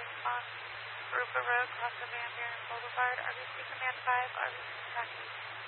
on Rupa Road, cross the Van Buren Boulevard, RBC Command 5, RBC tracking.